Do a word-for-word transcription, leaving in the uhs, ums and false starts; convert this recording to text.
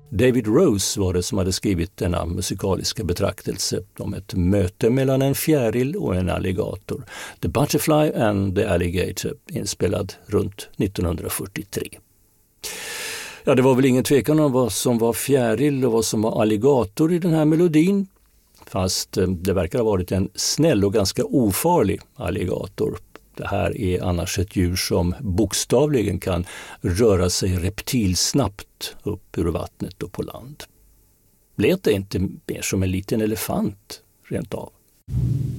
David Rose var det som hade skrivit denna musikaliska betraktelse om ett möte mellan en fjäril och en alligator. The Butterfly and the Alligator, inspelad runt nittonhundrafyrtiotre. Ja, det var väl ingen tvekan om vad som var fjäril och vad som var alligator i den här melodin. Fast det verkar ha varit en snäll och ganska ofarlig alligator. Det här är annars ett djur som bokstavligen kan röra sig reptilsnabbt upp ur vattnet och på land. Lät det inte mer som en liten elefant rent av?